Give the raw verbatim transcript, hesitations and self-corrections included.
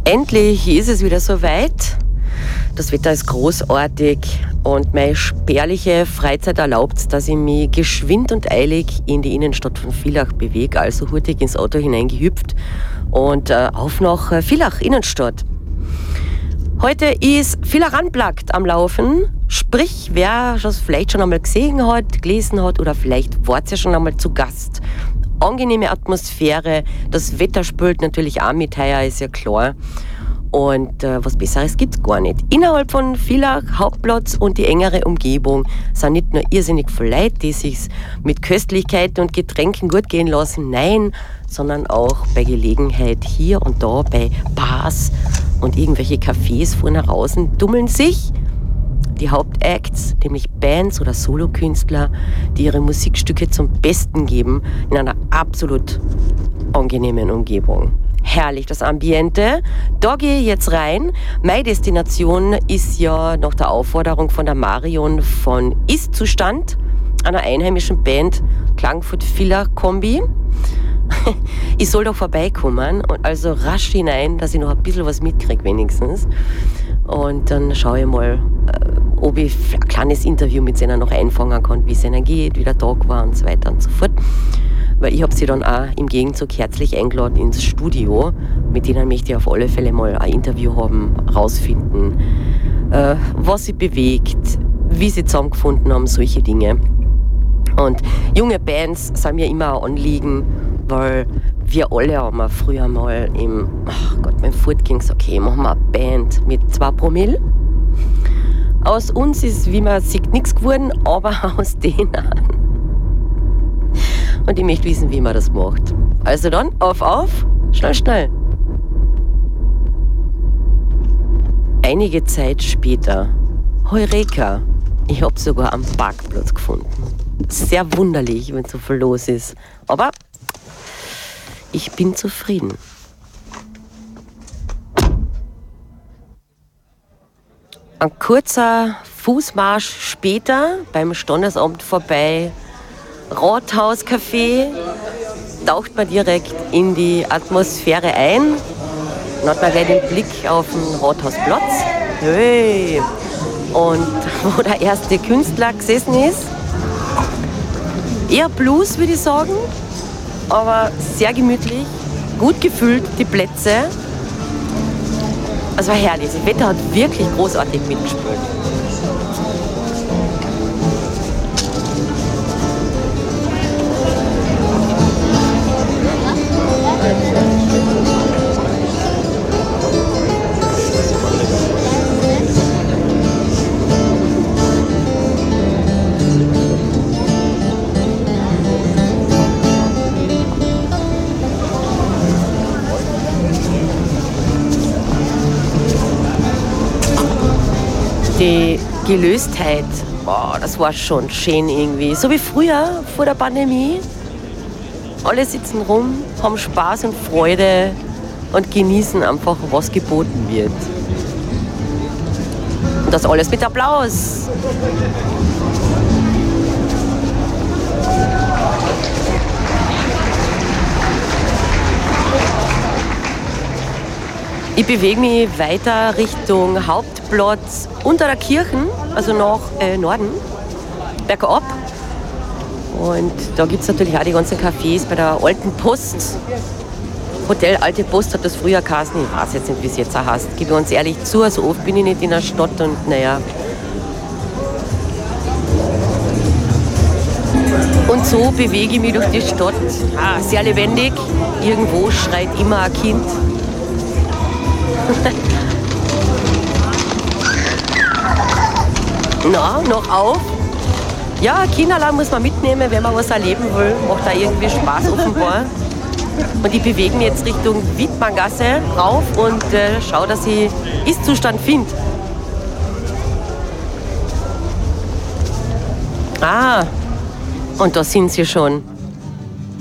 Endlich ist es wieder soweit. Das Wetter ist großartig und meine spärliche Freizeit erlaubt, dass ich mich geschwind und eilig in die Innenstadt von Villach bewege, also hurtig ins Auto hineingehüpft und äh, auf nach äh, Villach Innenstadt. Heute ist Villach Unplugged am Laufen, sprich, wer das vielleicht schon einmal gesehen hat, gelesen hat oder vielleicht wart ihr ja schon einmal zu Gast. Angenehme Atmosphäre, das Wetter spült natürlich auch mit heuer, ist ja klar. Und äh, was Besseres gibt's gar nicht. Innerhalb von Villach, Hauptplatz und die engere Umgebung sind nicht nur irrsinnig viele Leute, die sich's mit Köstlichkeiten und Getränken gut gehen lassen, nein, sondern auch bei Gelegenheit hier und da bei Bars und irgendwelche Cafés vorne draußen tummeln sich die Hauptacts, nämlich Bands oder Solokünstler, die ihre Musikstücke zum Besten geben in einer absolut angenehmen Umgebung. Herrlich, das Ambiente. Da gehe ich jetzt rein. Meine Destination ist ja nach der Aufforderung von der Marion von Ist-Zustand, einer einheimischen Band, Klagenfurt-Villach-Kombi. Ich soll doch vorbeikommen und also rasch hinein, dass ich noch ein bisschen was mitkriege wenigstens. Und dann schaue ich mal, ob ich ein kleines Interview mit ihnen noch einfangen kann, wie es ihnen geht, wie der Tag war und so weiter und so fort. Weil ich habe sie dann auch im Gegenzug herzlich eingeladen ins Studio. Mit denen möchte ich auf alle Fälle mal ein Interview haben, rausfinden, äh, was sie bewegt, wie sie zusammengefunden haben, solche Dinge. Und junge Bands sind mir immer ein Anliegen, weil wir alle haben früher mal im, ach Gott, beim Fortgehen gesagt, okay, machen wir eine Band mit zwei Promille. Aus uns ist, wie man sieht, nichts geworden, aber aus denen. Und ich möchte wissen, wie man das macht. Also dann, auf, auf, schnell, schnell. Einige Zeit später, Heureka, ich habe sogar am Parkplatz gefunden. Sehr wunderlich, wenn so viel los ist. Aber ich bin zufrieden. Ein kurzer Fußmarsch später beim Standesamt vorbei, Rathauscafé, taucht man direkt in die Atmosphäre ein. Dann hat man gleich den Blick auf den Rathausplatz. Hey. Und wo der erste Künstler gesessen ist. Eher Blues, würde ich sagen, aber sehr gemütlich, gut gefüllt, die Plätze. Es war herrlich, das Wetter hat wirklich großartig mitgespielt. Die Gelöstheit, boah, das war schon schön irgendwie. So wie früher, vor der Pandemie. Alle sitzen rum, haben Spaß und Freude und genießen einfach, was geboten wird. Und das alles mit Applaus. Ich bewege mich weiter Richtung Hauptplatz unter der Kirche, also nach äh, Norden, bergab. Und da gibt es natürlich auch die ganzen Cafés bei der Alten Post. Hotel Alte Post hat das früher geheißen, ich weiß jetzt nicht, wie es jetzt auch heißt. Gebe ganz ehrlich zu, so oft bin ich nicht in der Stadt und naja. Und so bewege ich mich durch die Stadt, ah, sehr lebendig. Irgendwo schreit immer ein Kind. Na, noch auf? Ja, Kinderlein muss man mitnehmen, wenn man was erleben will. Macht da irgendwie Spaß offenbar. Und ich bewege mich jetzt Richtung Wittmanngasse rauf und äh, schaue, dass ich Ist-Zustand finde. Ah, und da sind sie schon.